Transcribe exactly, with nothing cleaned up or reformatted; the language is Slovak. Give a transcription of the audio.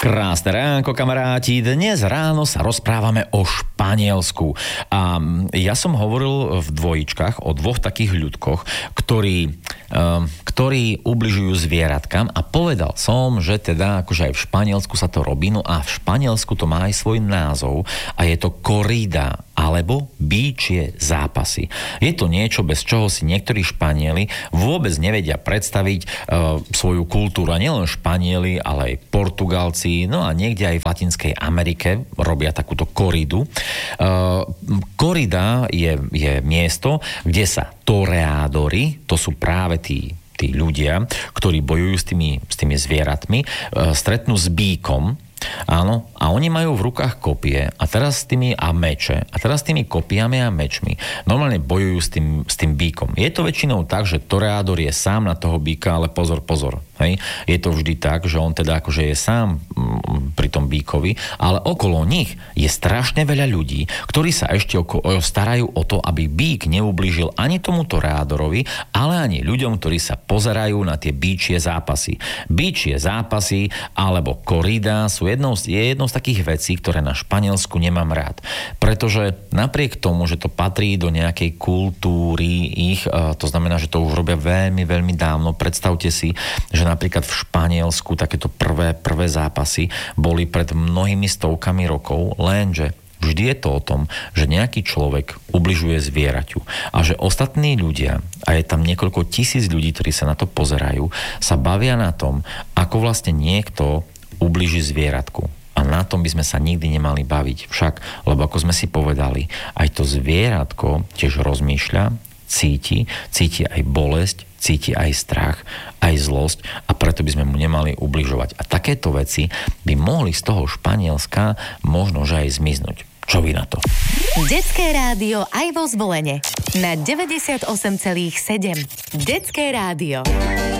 Krásne ránko, kamaráti. Dnes ráno sa rozprávame o Španielsku. A ja som hovoril v dvojičkách o dvoch takých ľudkoch, ktorí, um, ktorí ubližujú zvieratkám a povedal som, že teda akože aj v Španielsku sa to robí, no a v Španielsku to má aj svoj názov a je to corrida, alebo bíčie zápasy. Je to niečo, bez čoho si niektorí Španieli vôbec nevedia predstaviť e, svoju kultúru. A nielen Španieli, ale aj Portugalci, no a niekde aj v Latinskej Amerike robia takúto koridu. E, korida je, je miesto, kde sa toreadori, to sú práve tí, tí ľudia, ktorí bojujú s tými, s tými zvieratmi, e, stretnú s bíkom. Áno, a oni majú v rukách kopie a teraz s tými a meče a teraz s tými kopiami a mečmi normálne bojujú s tým, s tým bíkom. Je to väčšinou tak, že toreador je sám na toho bíka, ale pozor, pozor. Hej? Je to vždy tak, že on teda akože je sám mm, pri tom bíkovi, ale okolo nich je strašne veľa ľudí, ktorí sa ešte oko, starajú o to, aby bík neublížil ani tomu toreadorovi, ale ani ľuďom, ktorí sa pozerajú na tie bíčie zápasy. Bíčie zápasy alebo korida sú jednou z, je jednou z takých vecí, ktoré na Španielsku nemám rád. Pretože napriek tomu, že to patrí do nejakej kultúry ich, to znamená, že to už robia veľmi, veľmi dávno. Predstavte si, že napríklad v Španielsku takéto prvé, prvé zápasy boli pred mnohými stovkami rokov, lenže vždy je to o tom, že nejaký človek ubližuje zvieraťu a že ostatní ľudia, a je tam niekoľko tisíc ľudí, ktorí sa na to pozerajú, sa bavia na tom, ako vlastne niekto ubliží zvieratku. A na tom by sme sa nikdy nemali baviť. Však, lebo ako sme si povedali, aj to zvieratko tiež rozmýšľa, cíti, cíti aj bolesť, cíti aj strach, aj zlosť a preto by sme mu nemali ubližovať. A takéto veci by mohli z toho Španielska možno že aj zmiznúť. Čo vy na to? Detské rádio aj vo Zvolene na deväťdesiatosem celých sedem. Detské rádio.